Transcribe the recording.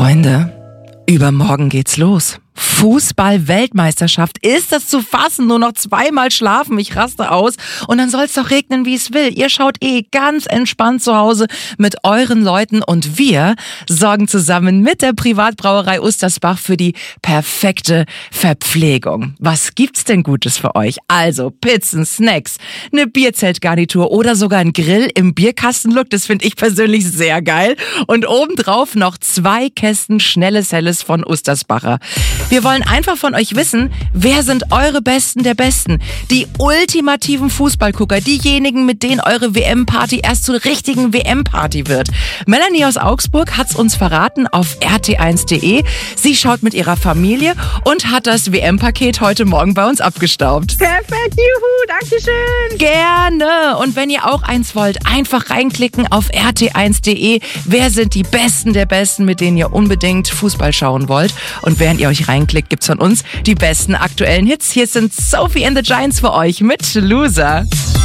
Freunde, übermorgen geht's los. Fußball-Weltmeisterschaft. Ist das zu fassen? Nur noch 2-mal schlafen. Ich raste aus. Und dann soll's doch regnen, wie es will. Ihr schaut ganz entspannt zu Hause mit euren Leuten. Und wir sorgen zusammen mit der Privatbrauerei Ustersbach für die perfekte Verpflegung. Was gibt's denn Gutes für euch? Also Pizzen, Snacks, eine Bierzeltgarnitur oder sogar ein Grill im Bierkastenlook. Das finde ich persönlich sehr geil. Und obendrauf noch 2 Kästen schnelles Helles von Ustersbacher. Wir wollen einfach von euch wissen, wer sind eure Besten der Besten? Die ultimativen Fußballgucker, diejenigen, mit denen eure WM-Party erst zur richtigen WM-Party wird. Melanie aus Augsburg hat's uns verraten auf rt1.de. Sie schaut mit ihrer Familie und hat das WM-Paket heute Morgen bei uns abgestaubt. Perfekt, juhu, dankeschön. Gerne. Und wenn ihr auch eins wollt, einfach reinklicken auf rt1.de. Wer sind die Besten der Besten, mit denen ihr unbedingt Fußball schauen wollt? Und während ihr euch reinklickt, gibt's von uns die besten aktuellen Hits. Hier sind Sophie and the Giants für euch mit Loser.